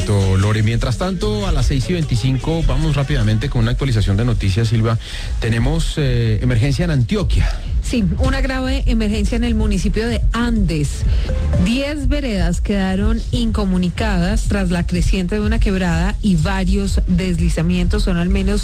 Perfecto, Lore. Mientras tanto, a las 6:25, vamos rápidamente con una actualización de noticias, Silva. Tenemos emergencia en Antioquia. Sí, una grave emergencia en el municipio de Andes. 10 veredas quedaron incomunicadas tras la creciente de una quebrada y varios deslizamientos. Son al menos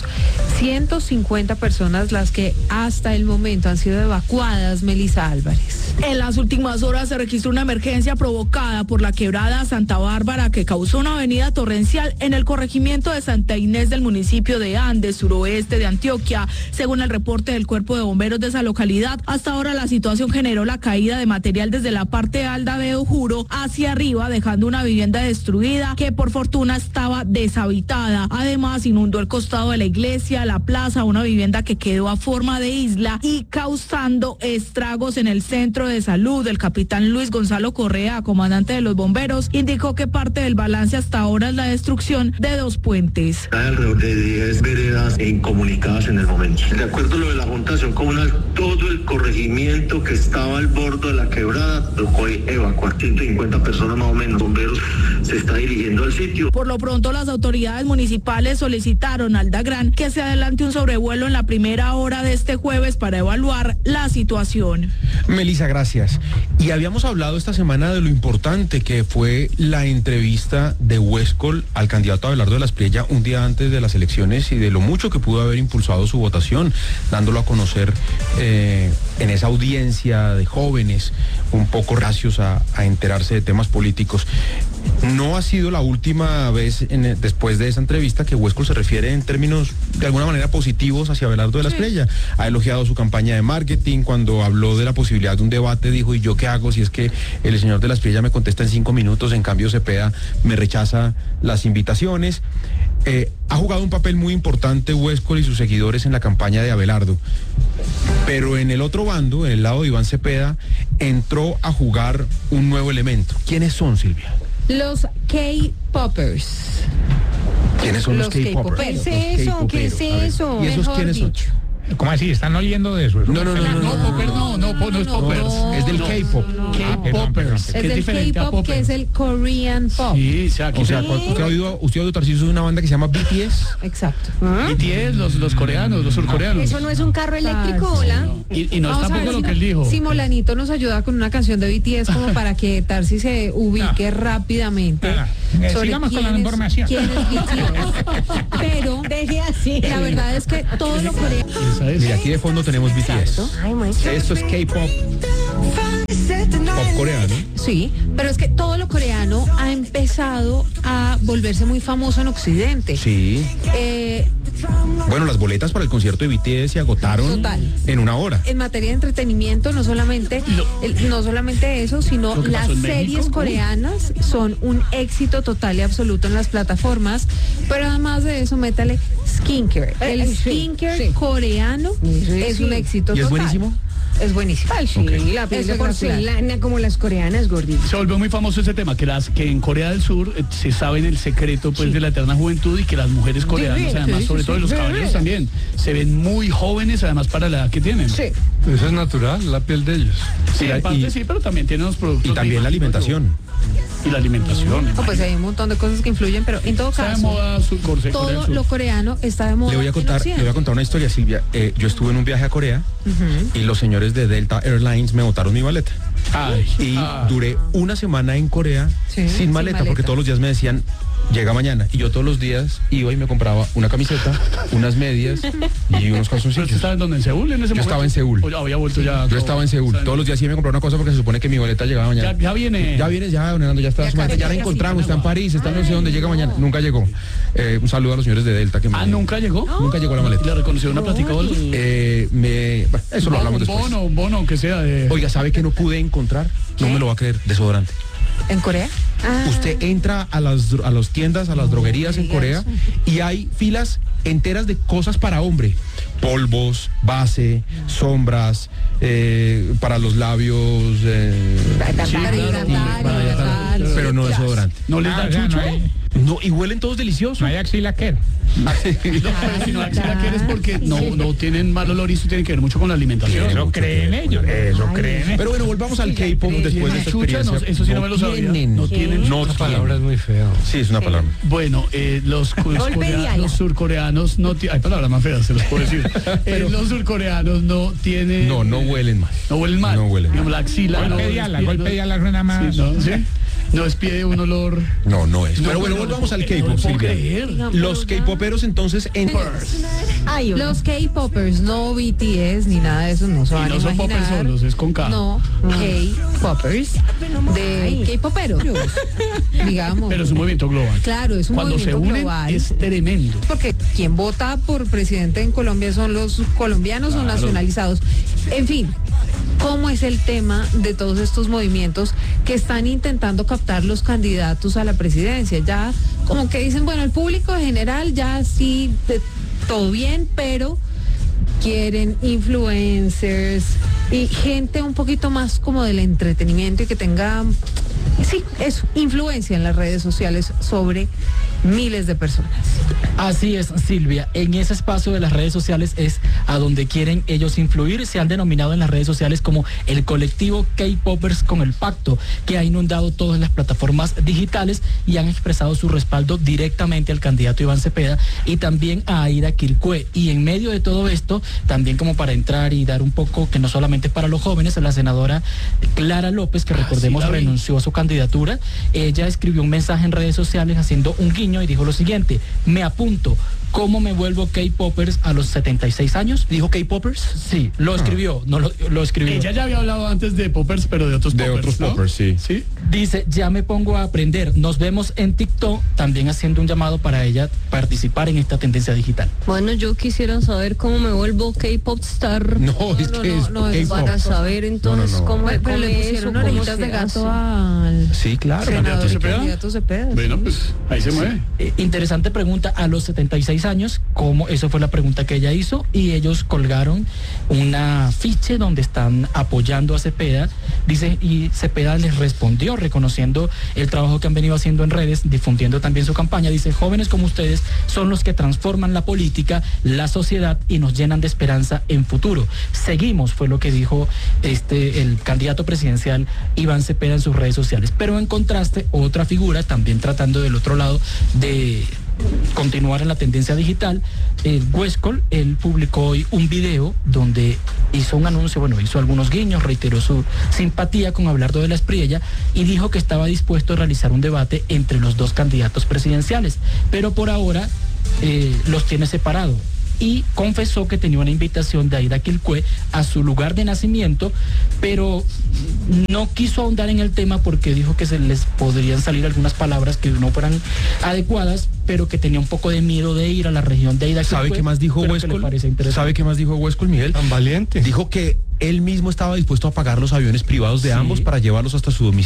150 personas las que hasta el momento han sido evacuadas, Melissa Álvarez. En las últimas horas se registró una emergencia provocada por la quebrada Santa Bárbara que causó una avenida torrencial en el corregimiento de Santa Inés del municipio de Andes, suroeste de Antioquia. Según el reporte del Cuerpo de Bomberos de esa localidad, hasta ahora la situación generó la caída de material desde la parte alta de Ojuro hacia arriba, dejando una vivienda destruida que por fortuna estaba deshabitada. Además, inundó el costado de la iglesia, la plaza, una vivienda que quedó a forma de isla y causando estragos en el centro de salud. El capitán Luis Gonzalo Correa, comandante de los bomberos, indicó que parte del balance hasta ahora es la destrucción de 2 puentes. Hay alrededor de 10 veredas incomunicadas en el momento. De acuerdo a lo de la Junta de Acción Comunal, todo el corregimiento que estaba al borde de la quebrada tocó evacuar 150 personas más o menos. Bomberos se está dirigiendo al sitio. Por lo pronto, las autoridades municipales solicitaron al DAGRAN que se adelante un sobrevuelo en la primera hora de este jueves para evaluar la situación. Melissa, gracias. Y habíamos hablado esta semana de lo importante que fue la entrevista de Huescol al candidato Abelardo de la Espriella un día antes de las elecciones y de lo mucho que pudo haber impulsado su votación, dándolo a conocer en esa audiencia de jóvenes un poco racios a enterarse de temas políticos. No ha sido la última vez después de esa entrevista que Huescol se refiere en términos de alguna manera positivos hacia Abelardo de la Espriella. Ha elogiado su campaña de marketing. Cuando habló de la posibilidad de un debate dijo: ¿y yo qué hago si es que el señor de la Espriella me contesta en 5 minutos? En cambio Cepeda me rechaza las invitaciones. Ha jugado un papel muy importante Huescol y sus seguidores en la campaña de Abelardo. Pero en el otro bando, en el lado de Iván Cepeda, entró a jugar un nuevo elemento. ¿Quiénes son, Silvia? Los K-Poppers. ¿Quiénes son los K-Poppers? ¿Qué es eso? ¿Qué es eso? ¿Y esos quiénes son? ¿Cómo así? ¿Están oyendo de eso? No es poppers. Es del K-pop. K-Poppers. Es del K-pop, que es el Korean Pop. Sí, O sea, ¿usted ha oído Tarcisio de una banda que se llama BTS? Exacto. BTS, los coreanos, los surcoreanos. Eso no es un carro eléctrico, ¿hola? Y no es tampoco lo que él dijo. Si Molanito nos ayuda con una canción de BTS como para que Tarsi se ubique rápidamente. Sigamos con la información. ¿Quién es BTS? Pero Deje así. la verdad es que todo lo coreano. Mira, aquí de fondo tenemos BTS. Esto es K-pop. Pop coreano. Sí, pero es que todo lo coreano ha empezado a volverse muy famoso en Occidente. Sí. Bueno, las boletas para el concierto de BTS se agotaron en 1 hora. En materia de entretenimiento, no solamente eso, sino las series coreanas son un éxito total y absoluto en las plataformas, pero además de eso, métale skincare. El skincare coreano es un éxito total. ¿Y es buenísimo? Es buenísimo. La piel de porcelana como las coreanas, gordito. Se volvió muy famoso ese tema, que en Corea del Sur se sabe el secreto pues de la eterna juventud y que las mujeres coreanas, además, sobre todo los caballeros también, se ven muy jóvenes, además para la edad que tienen. Sí. Eso es natural, la piel de ellos. Sí, en parte sí, pero también tienen los productos. Y también la alimentación. Y la alimentación. No, pues hay un montón de cosas que influyen, pero en todo Está de caso, moda todo lo coreano está de moda. Le voy a contar una historia, Silvia. Yo estuve en un viaje a Corea y los señores de Delta Airlines me botaron mi maleta. Duré 1 semana en Corea sin maleta, porque todos los días me decían: llega mañana. Y yo todos los días iba y me compraba una camiseta, unas medias y unos calzoncillos. ¿Usted estaba en dónde? ¿En Seúl en ese momento? Yo estaba en Seúl. Había vuelto ya. Yo estaba en Seúl. Todos los días sí me compraba una cosa porque se supone que mi boleta llegaba mañana. Ya viene. Ya vienes, don Hernando, ya está. Ya la encontramos, está en París, está no sé dónde, llega mañana. Nunca llegó. Un saludo a los señores de Delta. ¿Nunca llegó? Nunca llegó la maleta. ¿Le reconoció una plática o algo? Eso lo hablamos después. Un bono, aunque sea de... Oiga, ¿sabe que no pude encontrar? No me lo va a creer, desodorante. ¿En Corea? Usted entra a las tiendas, a las droguerías en Corea y hay filas enteras de cosas para hombre. Polvos, base, sombras, para los labios, para hidratar, pero no desodorante. ¿No les da chucho? No, y huelen todos deliciosos. No hay axilaquer. No, pero si no axila quieres porque no tienen mal olor y eso tiene que ver mucho con la alimentación. Eso creen ellos, eso creen ellos. Pero bueno, volvamos al K-pop después de esta Chucha, experiencia. eso sí no me lo sabía. No tienen. No, La palabra es muy fea. Sí, es una palabra. Bueno, los surcoreanos no tienen. Hay palabras más feas, se los puedo decir. Los surcoreanos no tienen. No huelen mal. No huelen mal. No huelen mal. Digamos, la axila. Golpe de ala suena más. Sí, ¿no? ¿Sí? No despide un olor. No es. Pero bueno, volvamos al K-pop, No puedo Silvia. creer. Los K-poperos entonces Los K-popers, no BTS ni nada de eso, no se van a no son imaginar. poppers solos, es con K. No, K-popers de K-poperos, digamos. Pero es un movimiento global. Claro, es un Cuando se movimiento unen global. es tremendo. Porque quien vota por presidente en Colombia son los colombianos o nacionalizados. En fin, ¿cómo es el tema de todos estos movimientos que están intentando captar los candidatos a la presidencia? Ya como que dicen, bueno, el público en general ya sí, todo bien, pero quieren influencers y gente un poquito más como del entretenimiento y que tenga, sí, eso, influencia en las redes sociales sobre miles de personas. Así es, Silvia. En ese espacio de las redes sociales es a donde quieren ellos influir. Se han denominado en las redes sociales como el colectivo K-Popers con el Pacto, que ha inundado todas las plataformas digitales y han expresado su respaldo directamente al candidato Iván Cepeda y también a Aida Quilcue. Y en medio de todo esto, también como para entrar y dar un poco, que no solamente es para los jóvenes, la senadora Clara López, que recordemos sí, renunció a su candidatura, ella escribió un mensaje en redes sociales haciendo un guiño y dijo lo siguiente: me apunto, ¿cómo me vuelvo K-Popers a los 76 años? ¿Dijo K-Popers? Sí, lo escribió, no lo escribió. Ella ya había hablado antes de poppers, pero de otros poppers. De otros ¿no? poppers, sí. Sí. Dice, ya me pongo a aprender, nos vemos en TikTok, también haciendo un llamado para ella participar en esta tendencia digital. Bueno, yo quisiera saber cómo me vuelvo K-pop star. No, es que es K-pop. Para saber entonces cómo Pero come le pusieron eso, cómo orejitas se de gato hace. al Sí, claro. senador Cepeda. candidato Cepeda. Bueno, sí. pues ahí se mueve. Interesante pregunta, a los 76 años, ¿cómo? Eso fue la pregunta que ella hizo y ellos colgaron un afiche donde están apoyando a Cepeda, dice, y Cepeda les respondió reconociendo el trabajo que han venido haciendo en redes, difundiendo también su campaña. Dice, jóvenes como ustedes son los que transforman la política, la sociedad y nos llenan de esperanza en futuro. Seguimos, fue lo que dijo el candidato presidencial Iván Cepeda en sus redes sociales. Pero en contraste, otra figura, también tratando del otro lado de continuar en la tendencia digital, Westcol, él publicó hoy un video donde hizo un anuncio, bueno, hizo algunos guiños, reiteró su simpatía con Abelardo de la Espriella y dijo que estaba dispuesto a realizar un debate entre los dos candidatos presidenciales, pero por ahora los tiene separados. Y confesó que tenía una invitación de Aida Quilcue a su lugar de nacimiento, pero no quiso ahondar en el tema porque dijo que se les podrían salir algunas palabras que no fueran adecuadas, pero que tenía un poco de miedo de ir a la región de Aida Quilcue. ¿Sabe qué más dijo Westcol? ¿Sabe qué más dijo Westcol, Miguel? Tan valiente. Dijo que él mismo estaba dispuesto a pagar los aviones privados de ambos para llevarlos hasta su domicilio.